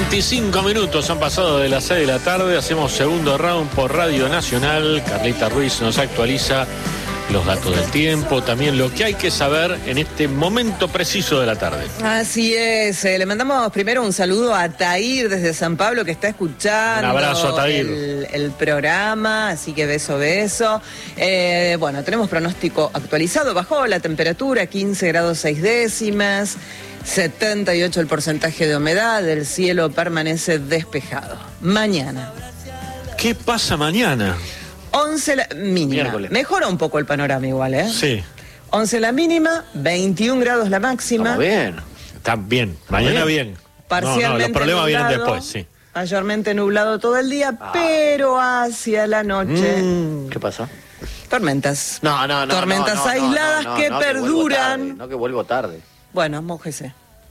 25 minutos han pasado de las 6 de la tarde. Hacemos segundo round por Radio Nacional. Carlita Ruiz nos actualiza los datos del tiempo, también lo que hay que saber en este momento preciso de la tarde. Así es, le mandamos primero un saludo a Tair desde San Pablo, que está escuchando. Un abrazo a Tair. El programa, así que beso. Bueno, tenemos pronóstico actualizado, bajó la temperatura, 15 grados 6 décimas, 78 el porcentaje de humedad, el cielo permanece despejado. Mañana. ¿Qué pasa mañana? 11 la mínima. Miércoles. Mejora un poco el panorama igual, ¿eh? Sí. 11 la mínima, 21 grados la máxima. Estamos bien. Está bien. Mañana bien. Parcialmente los problemas nublado, vienen después, sí. Mayormente nublado todo el día, pero hacia la noche. ¿Qué pasa? Tormentas. No. Tormentas aisladas que perduran. Que vuelvo tarde. Bueno, mójese.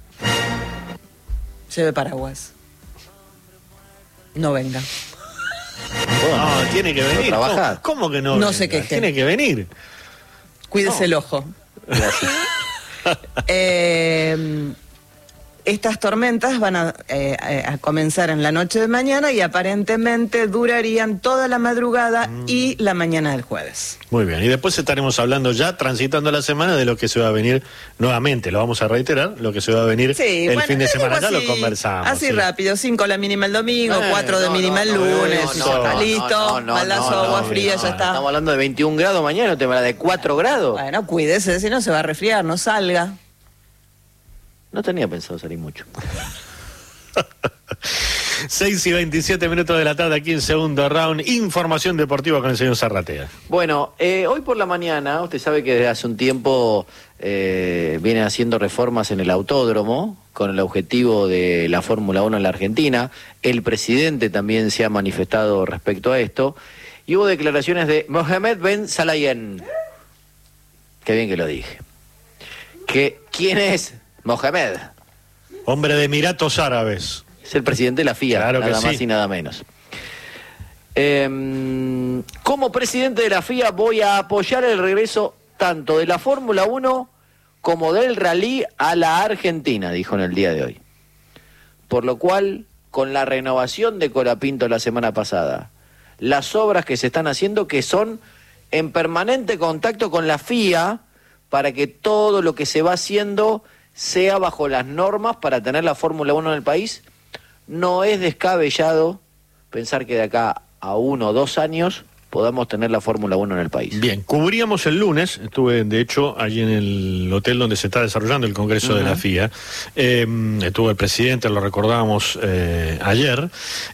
Lleve paraguas. No venga. No, tiene que venir. Trabajar. ¿Cómo que no? No se queje. Tiene que venir. Cuídese el ojo. Gracias. Estas tormentas van a comenzar en la noche de mañana y aparentemente durarían toda la madrugada y la mañana del jueves. Muy bien, y después estaremos hablando ya, transitando la semana, de lo que se va a venir nuevamente, lo vamos a reiterar, lo que se va a venir fin de semana, ya lo conversamos. Así rápido, 5 la mínima el domingo, 4 de mínima el lunes, y ya está listo, baldazo, agua fría, ya está. Estamos hablando de 21 grados mañana, te habla de 4 grados. Bueno, cuídese, si no se va a resfriar, no salga. No tenía pensado salir mucho. 6 y 27 minutos de la tarde aquí en segundo round. Información deportiva con el señor Zarratea. Bueno, hoy por la mañana, usted sabe que desde hace un tiempo viene haciendo reformas en el autódromo con el objetivo de la Fórmula 1 en la Argentina. El presidente también se ha manifestado respecto a esto. Y hubo declaraciones de Mohammed Ben Sulayem. Qué bien que lo dije. ¿Quién es Mohamed? Hombre de Emiratos Árabes. Es el presidente de la FIA, claro, nada más sí. y nada menos. Como presidente de la FIA voy a apoyar el regreso tanto de la Fórmula 1 como del rally a la Argentina, dijo en el día de hoy. Por lo cual, con la renovación de Colapinto la semana pasada, las obras que se están haciendo, que son en permanente contacto con la FIA, para que todo lo que se va haciendo sea bajo las normas para tener la Fórmula 1 en el país, no es descabellado pensar que de acá a 1 o 2 años podamos tener la Fórmula 1 en el país. Bien, cubríamos el lunes, estuve de hecho allí en el hotel donde se está desarrollando el Congreso de la FIA, estuvo el presidente, lo recordábamos ayer,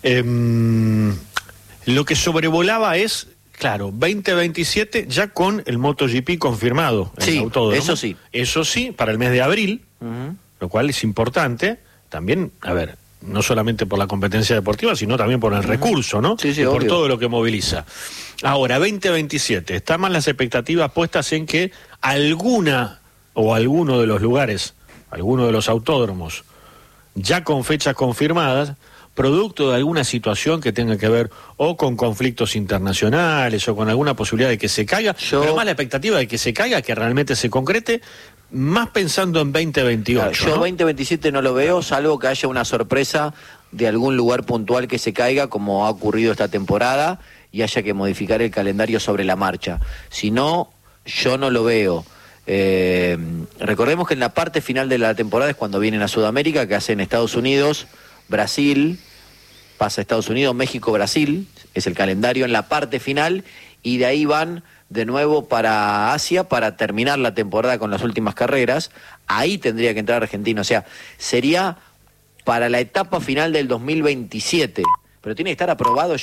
lo que sobrevolaba es... Claro, 2027 ya con el MotoGP confirmado en el autódromo. Eso sí, para el mes de abril, lo cual es importante, también, a ver, no solamente por la competencia deportiva, sino también por el recurso, ¿no? Sí, y por obvio. todo lo que moviliza. Ahora, 2027, están más las expectativas puestas en que alguna o alguno de los lugares, alguno de los autódromos, ya con fechas confirmadas, producto de alguna situación que tenga que ver o con conflictos internacionales o con alguna posibilidad de que se caiga, pero más la expectativa de que se caiga, que realmente se concrete, más pensando en 2028. Yo 2027 no lo veo, salvo que haya una sorpresa de algún lugar puntual que se caiga, como ha ocurrido esta temporada, y haya que modificar el calendario sobre la marcha. Si no, yo no lo veo. Recordemos que en la parte final de la temporada es cuando vienen a Sudamérica, que hacen Estados Unidos, Brasil, pasa Estados Unidos, México, Brasil, es el calendario en la parte final, y de ahí van de nuevo para Asia para terminar la temporada con las últimas carreras. Ahí tendría que entrar Argentina, o sea, sería para la etapa final del 2027, pero tiene que estar aprobado